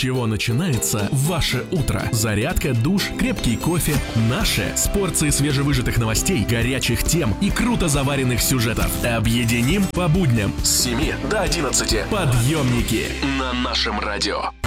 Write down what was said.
чего начинается ваше утро. Зарядка, душ, крепкий кофе. Наше с порцией свежевыжатых новостей, горячих тем и круто заваренных сюжетов. Объединим по будням с 7 до 11. Подъемники на нашем радио.